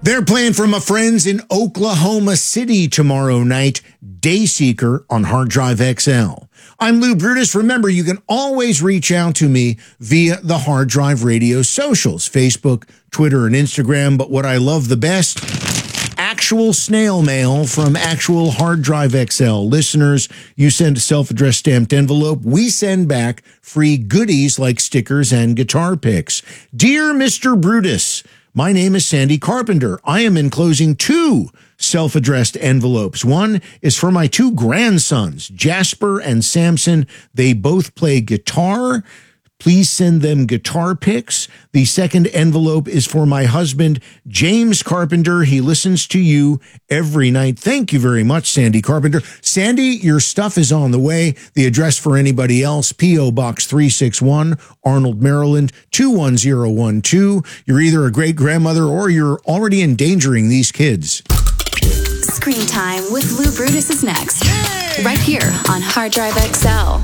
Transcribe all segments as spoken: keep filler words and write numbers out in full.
They're playing for my friends in Oklahoma City tomorrow night, Dayseeker on Hard Drive X L. I'm Lou Brutus. Remember, you can always reach out to me via the Hard Drive Radio socials, Facebook, Twitter, and Instagram. But what I love the best, actual snail mail from actual Hard Drive X L listeners. You send a self-addressed stamped envelope. We send back free goodies like stickers and guitar picks. Dear Mister Brutus, my name is Sandy Carpenter. I am enclosing two self-addressed envelopes. One is for my two grandsons, Jasper and Samson. They both play guitar. Please send them guitar picks. The second envelope is for my husband, James Carpenter. He listens to you every night. Thank you very much, Sandy Carpenter. Sandy, your stuff is on the way. The address for anybody else, P O Box three six one, Arnold, Maryland, two one zero one two. You're either a great-grandmother or you're already endangering these kids. Screen Time with Lou Brutus is next. Yay! Right here on Hard Drive X L.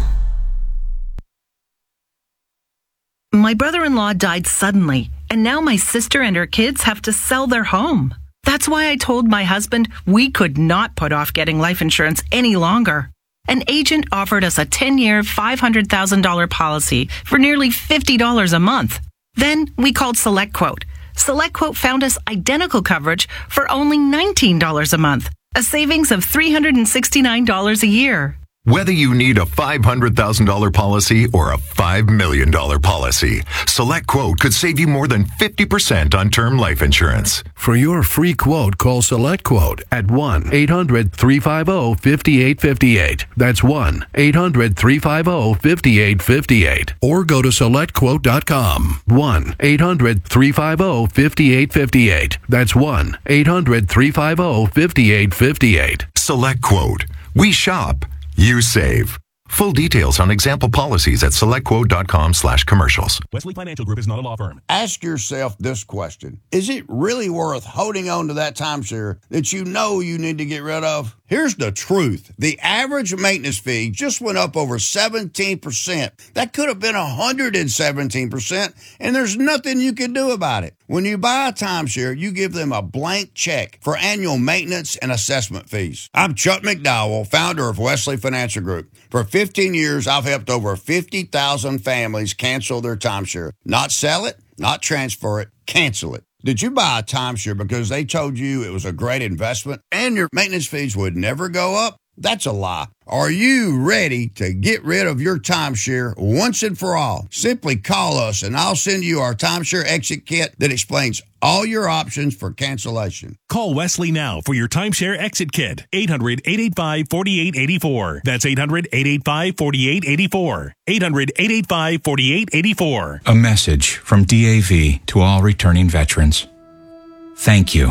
My brother-in-law died suddenly, and now my sister and her kids have to sell their home. That's why I told my husband we could not put off getting life insurance any longer. An agent offered us a ten-year, five hundred thousand dollars policy for nearly fifty dollars a month. Then we called SelectQuote. SelectQuote found us identical coverage for only nineteen dollars a month, a savings of three hundred sixty-nine dollars a year. Whether you need a five hundred thousand dollars policy or a five million dollars policy, SelectQuote could save you more than fifty percent on term life insurance. For your free quote, call SelectQuote at one eight hundred three five zero five eight five eight. That's one eight hundred three five zero five eight five eight. Or go to select quote dot com. one eight hundred three five zero five eight five eight. That's one eight hundred three five zero five eight five eight. SelectQuote. We shop. You save. Full details on example policies at selectquote.com slash commercials. Wesley Financial Group is not a law firm. Ask yourself this question. Is it really worth holding on to that timeshare that you know you need to get rid of? Here's the truth. The average maintenance fee just went up over seventeen percent. That could have been one hundred seventeen percent, and there's nothing you can do about it. When you buy a timeshare, you give them a blank check for annual maintenance and assessment fees. I'm Chuck McDowell, founder of Wesley Financial Group. For fifteen years, I've helped over fifty thousand families cancel their timeshare. Not sell it, not transfer it, cancel it. Did you buy a timeshare because they told you it was a great investment and your maintenance fees would never go up? That's a lie. Are you ready to get rid of your timeshare once and for all? Simply call us and I'll send you our timeshare exit kit that explains all your options for cancellation. Call Wesley now for your timeshare exit kit. eight hundred eight eight five four eight eight four. That's eight hundred eight eight five four eight eight four. eight hundred eight eight five four eight eight four. A message from D A V to all returning veterans. Thank you.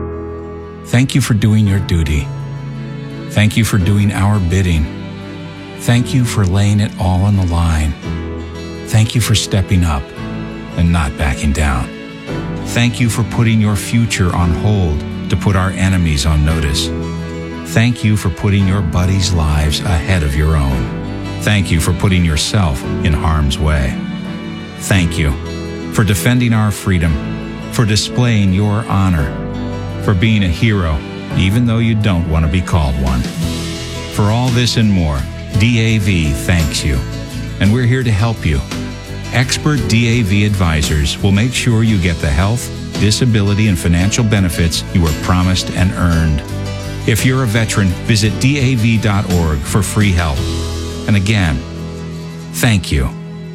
Thank you for doing your duty. Thank you for doing our bidding. Thank you for laying it all on the line. Thank you for stepping up and not backing down. Thank you for putting your future on hold to put our enemies on notice. Thank you for putting your buddies' lives ahead of your own. Thank you for putting yourself in harm's way. Thank you for defending our freedom, for displaying your honor, for being a hero even though you don't want to be called one. For all this and more, D A V thanks you, and we're here to help you. Expert D A V advisors will make sure you get the health, disability, and financial benefits you were promised and earned. If you're a veteran, visit D A V dot org for free help. And again, thank you.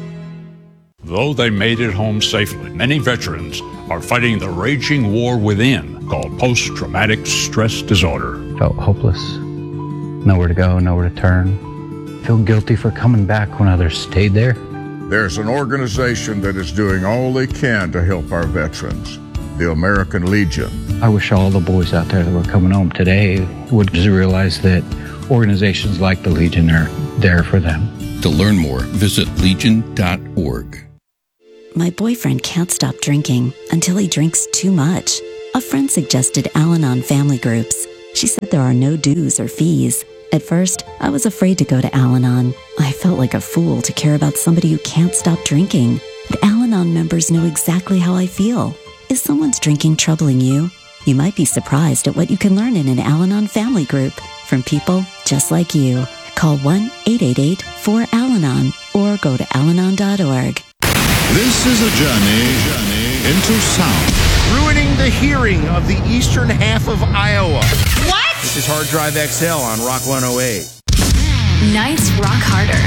Though they made it home safely, many veterans are fighting the raging war within called post-traumatic stress disorder. Felt hopeless. Nowhere to go, nowhere to turn. Feel guilty for coming back when others stayed there. There's an organization that is doing all they can to help our veterans, the American Legion. I wish all the boys out there that were coming home today would just realize that organizations like the Legion are there for them. To learn more, visit legion dot org. My boyfriend can't stop drinking until he drinks too much. A friend suggested Al-Anon family groups. She said there are no dues or fees. At first, I was afraid to go to Al-Anon. I felt like a fool to care about somebody who can't stop drinking. But Al-Anon members know exactly how I feel. Is someone's drinking troubling you? You might be surprised at what you can learn in an Al-Anon family group from people just like you. Call one eight eight eight four Al Anon or go to al anon dot org. This is a journey, journey into sound. Ruining the hearing of the eastern half of Iowa. What? This is Hard Drive X L on Rock one oh eight. Nights rock harder.